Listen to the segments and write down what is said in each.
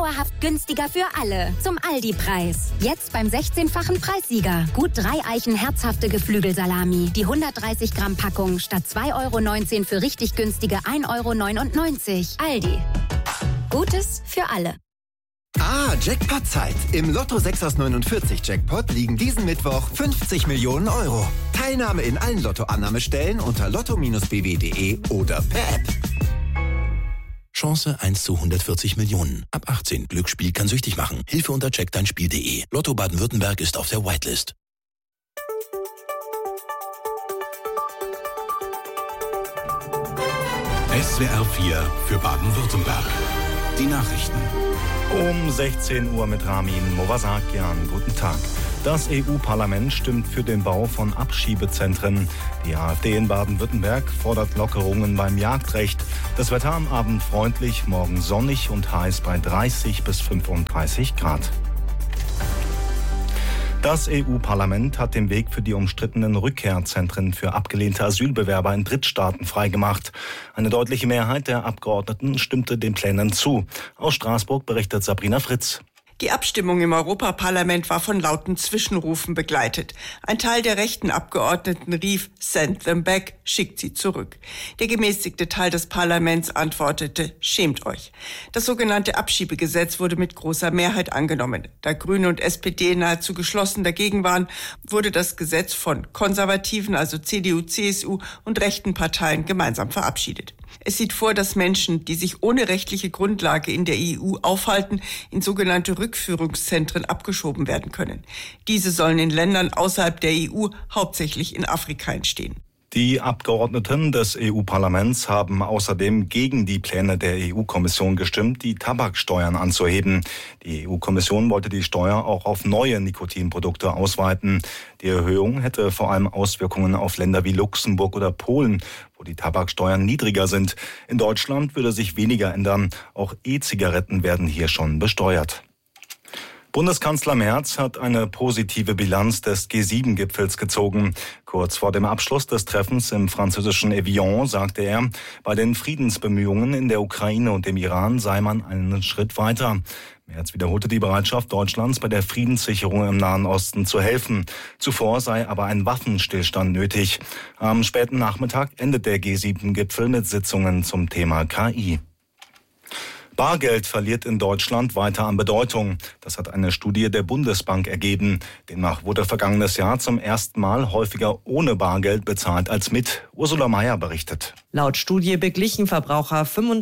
dauerhaft günstiger für alle. Zum Aldi-Preis. Jetzt beim 16-fachen Preissieger. Gut 3 Eichen herzhafte Geflügelsalami. Die 130 Gramm Packung statt 2,19 € für richtig günstige 1,99 €. Aldi. Gutes für alle. Jackpot-Zeit. Im Lotto 6 aus 49 Jackpot liegen diesen Mittwoch 50 Millionen €. Teilnahme in allen Lotto-Annahmestellen unter lotto-bw.de oder per App. Chance 1 zu 140 Millionen. Ab 18. Glücksspiel kann süchtig machen. Hilfe unter checkdeinspiel.de. Lotto Baden-Württemberg ist auf der Whitelist. SWR 4 für Baden-Württemberg. Die Nachrichten. Um 16 Uhr mit Ramin Movasakian. Guten Tag. Das EU-Parlament stimmt für den Bau von Abschiebezentren. Die AfD in Baden-Württemberg fordert Lockerungen beim Jagdrecht. Das Wetter am Abend freundlich, morgen sonnig und heiß bei 30 bis 35 Grad. Das EU-Parlament hat den Weg für die umstrittenen Rückkehrzentren für abgelehnte Asylbewerber in Drittstaaten freigemacht. Eine deutliche Mehrheit der Abgeordneten stimmte den Plänen zu. Aus Straßburg berichtet Sabrina Fritz. Die Abstimmung im Europaparlament war von lauten Zwischenrufen begleitet. Ein Teil der rechten Abgeordneten rief, "Send them back", schickt sie zurück. Der gemäßigte Teil des Parlaments antwortete, "Schämt euch". Das sogenannte Abschiebegesetz wurde mit großer Mehrheit angenommen. Da Grüne und SPD nahezu geschlossen dagegen waren, wurde das Gesetz von konservativen, also CDU, CSU und rechten Parteien gemeinsam verabschiedet. Es sieht vor, dass Menschen, die sich ohne rechtliche Grundlage in der EU aufhalten, in sogenannte Rückführungszentren abgeschoben werden können. Diese sollen in Ländern außerhalb der EU, hauptsächlich in Afrika, entstehen. Die Abgeordneten des EU-Parlaments haben außerdem gegen die Pläne der EU-Kommission gestimmt, die Tabaksteuern anzuheben. Die EU-Kommission wollte die Steuer auch auf neue Nikotinprodukte ausweiten. Die Erhöhung hätte vor allem Auswirkungen auf Länder wie Luxemburg oder Polen, wo die Tabaksteuern niedriger sind. In Deutschland würde sich weniger ändern. Auch E-Zigaretten werden hier schon besteuert. Bundeskanzler Merz hat eine positive Bilanz des G7-Gipfels gezogen. Kurz vor dem Abschluss des Treffens im französischen Evian sagte er, bei den Friedensbemühungen in der Ukraine und dem Iran sei man einen Schritt weiter. Merz wiederholte die Bereitschaft Deutschlands, bei der Friedenssicherung im Nahen Osten zu helfen. Zuvor sei aber ein Waffenstillstand nötig. Am späten Nachmittag endet der G7-Gipfel mit Sitzungen zum Thema KI. Bargeld verliert in Deutschland weiter an Bedeutung. Das hat eine Studie der Bundesbank ergeben. Demnach wurde vergangenes Jahr zum ersten Mal häufiger ohne Bargeld bezahlt als mit. Ursula Mayer berichtet. Laut Studie beglichen Verbraucher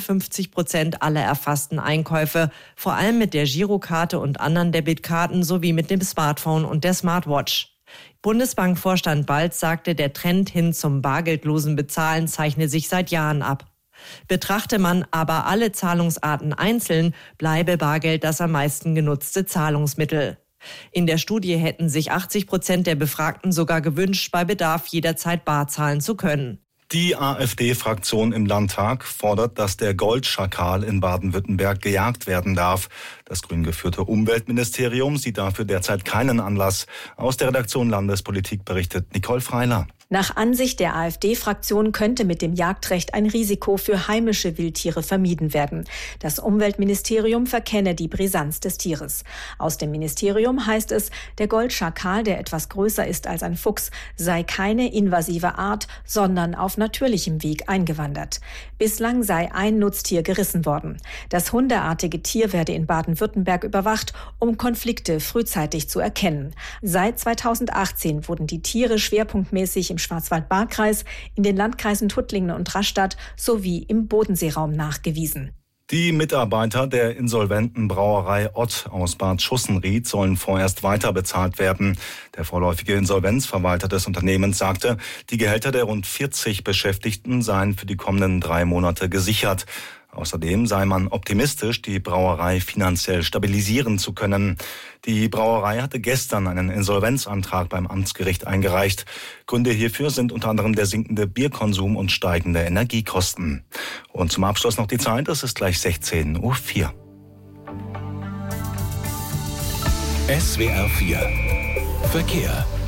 55% aller erfassten Einkäufe, vor allem mit der Girokarte und anderen Debitkarten sowie mit dem Smartphone und der Smartwatch. Bundesbankvorstand Balz sagte, der Trend hin zum bargeldlosen Bezahlen zeichne sich seit Jahren ab. Betrachte man aber alle Zahlungsarten einzeln, bleibe Bargeld das am meisten genutzte Zahlungsmittel. In der Studie hätten sich 80% der Befragten sogar gewünscht, bei Bedarf jederzeit bar zahlen zu können. Die AfD-Fraktion im Landtag fordert, dass der Goldschakal in Baden-Württemberg gejagt werden darf. Das grün geführte Umweltministerium sieht dafür derzeit keinen Anlass. Aus der Redaktion Landespolitik berichtet Nicole Freiler. Nach Ansicht der AfD-Fraktion könnte mit dem Jagdrecht ein Risiko für heimische Wildtiere vermieden werden. Das Umweltministerium verkenne die Brisanz des Tieres. Aus dem Ministerium heißt es, der Goldschakal, der etwas größer ist als ein Fuchs, sei keine invasive Art, sondern auf natürlichem Weg eingewandert. Bislang sei ein Nutztier gerissen worden. Das hundeartige Tier werde in Baden-Württemberg überwacht, um Konflikte frühzeitig zu erkennen. Seit 2018 wurden die Tiere schwerpunktmäßig im Schwarzwald-Baar-Kreis, in den Landkreisen Tuttlingen und Rastatt sowie im Bodenseeraum nachgewiesen. Die Mitarbeiter der insolventen Brauerei Ott aus Bad Schussenried sollen vorerst weiter bezahlt werden. Der vorläufige Insolvenzverwalter des Unternehmens sagte, die Gehälter der rund 40 Beschäftigten seien für die kommenden 3 Monate gesichert. Außerdem sei man optimistisch, die Brauerei finanziell stabilisieren zu können. Die Brauerei hatte gestern einen Insolvenzantrag beim Amtsgericht eingereicht. Gründe hierfür sind unter anderem der sinkende Bierkonsum und steigende Energiekosten. Und zum Abschluss noch die Zeit, es ist gleich 16:04 Uhr. SWR 4 Verkehr.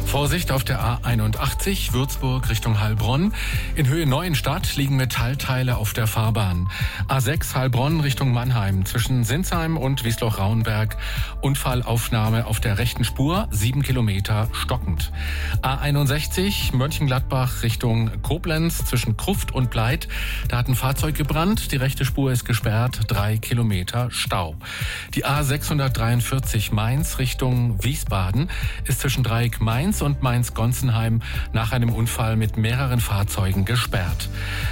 Vorsicht auf der A81 Würzburg Richtung Heilbronn. In Höhe Neuenstadt liegen Metallteile auf der Fahrbahn. A6 Heilbronn Richtung Mannheim zwischen Sinsheim und Wiesloch-Rauenberg. Unfallaufnahme auf der rechten Spur, 7 Kilometer stockend. A61 Mönchengladbach Richtung Koblenz zwischen Kruft und Bleit. Da hat ein Fahrzeug gebrannt. Die rechte Spur ist gesperrt, 3 Kilometer Stau. Die A643 Mainz Richtung Wiesbaden ist zwischen Dreieck Mainz und Mainz-Gonsenheim nach einem Unfall mit mehreren Fahrzeugen gesperrt.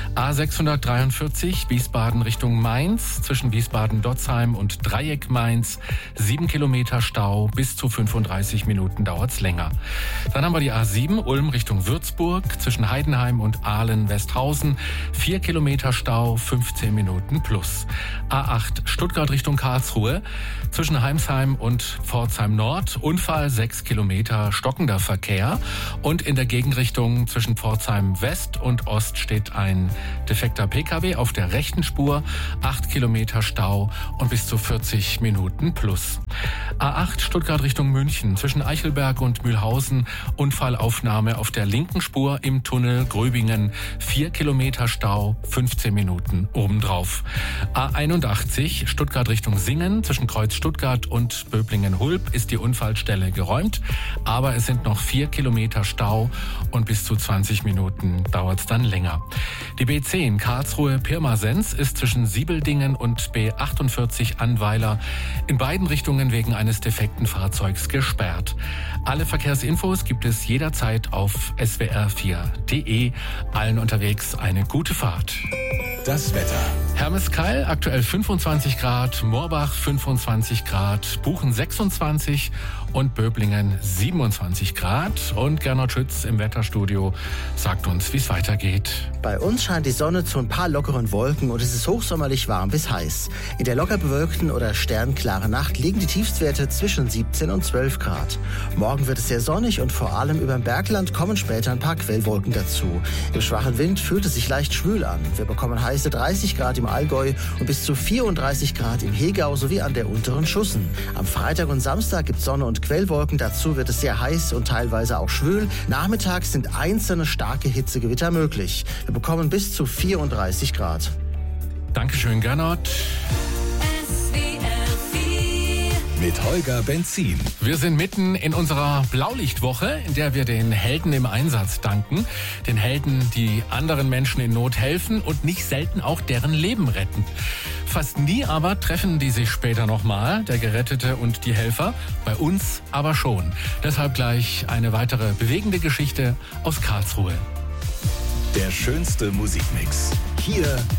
A643 Wiesbaden Richtung Mainz zwischen Wiesbaden-Dotzheim und Dreieck Mainz 7 Kilometer Stau, bis zu 35 Minuten dauert's länger. Dann haben wir die A7 Ulm Richtung Würzburg zwischen Heidenheim und Aalen-Westhausen 4 Kilometer Stau, 15 Minuten plus. A8 Stuttgart Richtung Karlsruhe zwischen Heimsheim und Pforzheim Nord Unfall 6 Kilometer stockender Verkehr und in der Gegenrichtung zwischen Pforzheim West und Ost steht ein defekter Pkw auf der rechten Spur, 8 Kilometer Stau und bis zu 40 Minuten plus. A8 Stuttgart Richtung München zwischen Eichelberg und Mühlhausen Unfallaufnahme auf der linken Spur im Tunnel Gröbingen 4 Kilometer Stau, 15 Minuten obendrauf. A81 Stuttgart Richtung Singen zwischen Kreuz Stuttgart und Böblingen-Hulb ist die Unfallstelle geräumt, aber es sind noch 4 Kilometer Stau und bis zu 20 Minuten dauert es dann länger. Die B10 Karlsruhe-Pirmasens ist zwischen Siebeldingen und B48 Annweiler in beiden Richtungen wegen eines defekten Fahrzeugs gesperrt. Alle Verkehrsinfos gibt es jederzeit auf swr4.de. Allen unterwegs eine gute Fahrt. Das Wetter. Hermeskeil aktuell 25 Grad, Moorbach 25 Grad, Buchen 26 und Böblingen 27 Grad. Und Gernot Schütz im Wetterstudio sagt uns, wie es weitergeht. Bei uns scheint die Sonne zu ein paar lockeren Wolken und es ist hochsommerlich warm bis heiß. In der locker bewölkten oder sternklaren Nacht liegen die Tiefstwerte zwischen 17 und 12 Grad. Morgen wird es sehr sonnig und vor allem über dem Bergland kommen später ein paar Quellwolken dazu. Im schwachen Wind fühlt es sich leicht schwül an. Wir bekommen heiße 30 Grad im Allgäu und bis zu 34 Grad im Hegau sowie an der unteren Schussen. Am Freitag und Samstag gibt es Sonne und Quellwolken. Dazu wird es sehr heiß und teilweise auch schwül. Nachmittags sind einzelne starke Hitzegewitter möglich. Wir bekommen bis zu 34 Grad. Dankeschön, Gernot. Mit Holger Benzin. Wir sind mitten in unserer Blaulichtwoche, in der wir den Helden im Einsatz danken. Den Helden, die anderen Menschen in Not helfen und nicht selten auch deren Leben retten. Fast nie aber treffen die sich später nochmal, der Gerettete und die Helfer. Bei uns aber schon. Deshalb gleich eine weitere bewegende Geschichte aus Karlsruhe. Der schönste Musikmix. Hier